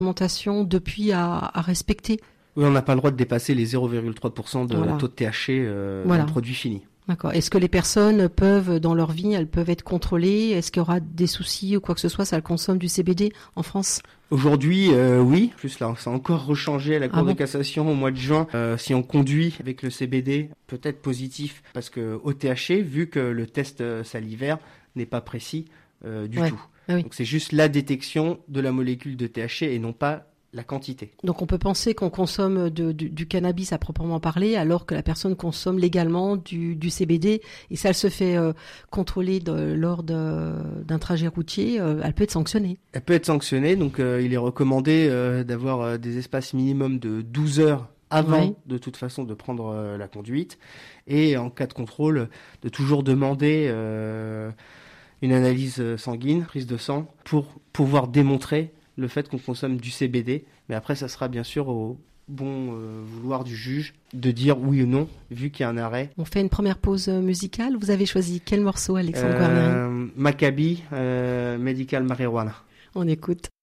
Alimentation depuis à respecter. Oui, on n'a pas le droit de dépasser les 0,3% de Voilà. taux de THC Voilà. en produit fini. D'accord. Est-ce que les personnes peuvent, dans leur vie, elles peuvent être contrôlées? Est-ce qu'il y aura des soucis ou quoi que ce soit si elles consomment du CBD en France? Aujourd'hui, oui. En plus, là, ça a encore rechangé à la Cour de bon cassation au mois de juin. Si on conduit avec le CBD, peut-être positif, parce que au THC, vu que le test salivaire n'est pas précis du tout. Ah oui. Donc c'est juste la détection de la molécule de THC et non pas la quantité. Donc on peut penser qu'on consomme du cannabis à proprement parler, alors que la personne consomme légalement du CBD, et ça, elle se fait contrôler lors d'un trajet routier, elle peut être sanctionnée. Elle peut être sanctionnée, donc il est recommandé d'avoir des espaces minimum de 12 heures avant, de toute façon, de prendre la conduite, et en cas de contrôle, de toujours demander une analyse sanguine, prise de sang, pour pouvoir démontrer le fait qu'on consomme du CBD. Mais après, ça sera bien sûr au bon vouloir du juge de dire oui ou non, vu qu'il y a un arrêt. On fait une première pause musicale. Vous avez choisi quel morceau, Alexandre Guarneri? Maccabi, Medical Marijuana. On écoute.